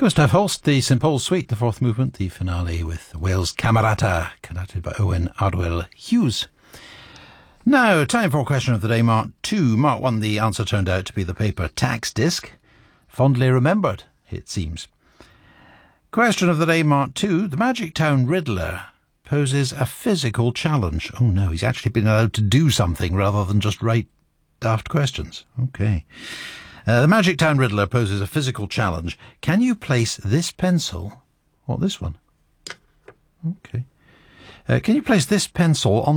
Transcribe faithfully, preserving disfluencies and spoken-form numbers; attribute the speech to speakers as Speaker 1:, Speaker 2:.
Speaker 1: Gustav Holst, the Saint Paul's Suite, the fourth movement, the finale with Wales Camerata, conducted by Owen Ardwell Hughes. Now, time for question of the day, Mark two. Mark one, the answer turned out to be the paper tax disc. Fondly remembered, it seems. Question of the day, Mark two. The Magic Town Riddler poses a physical challenge. Oh no, he's actually been allowed to do something rather than just write daft questions. Okay. Uh, the Magic Town Riddler poses a physical challenge. Can you place this pencil... What, this one? Okay. Uh, can you place this pencil on